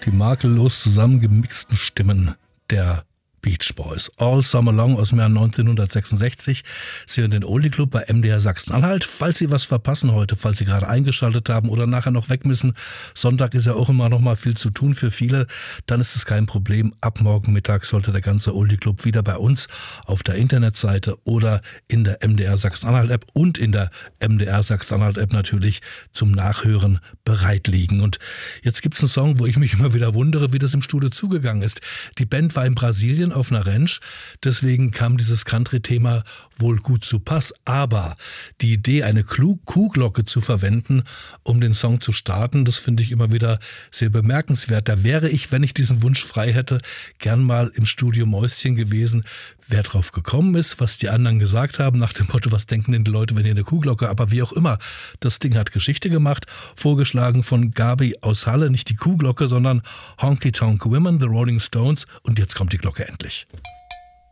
Die makellos zusammengemixten Stimmen der Beach Boys. All Summer Long aus dem Jahr 1966. Sie hören den Oldie Club bei MDR Sachsen-Anhalt. Falls Sie was verpassen heute, falls Sie gerade eingeschaltet haben oder nachher noch weg müssen, Sonntag ist ja auch immer noch mal viel zu tun für viele, dann ist es kein Problem. Ab morgen Mittag sollte der ganze Oldie Club wieder bei uns auf der Internetseite oder in der MDR Sachsen-Anhalt App und in der MDR Sachsen-Anhalt App natürlich zum Nachhören bereit liegen. Und jetzt gibt's einen Song, wo ich mich immer wieder wundere, wie das im Studio zugegangen ist. Die Band war in Brasilien auf einer Ranch, deswegen kam dieses Country-Thema wohl gut zu Pass, aber die Idee, eine Kuhglocke zu verwenden, um den Song zu starten, das finde ich immer wieder sehr bemerkenswert. Da wäre ich, wenn ich diesen Wunsch frei hätte, gern mal im Studio Mäuschen gewesen. Wer drauf gekommen ist, was die anderen gesagt haben, nach dem Motto, was denken denn die Leute, wenn ihr eine Kuhglocke, aber wie auch immer, das Ding hat Geschichte gemacht, vorgeschlagen von Gabi aus Halle, nicht die Kuhglocke, sondern Honky Tonk Women, The Rolling Stones, und jetzt kommt die Glocke endlich.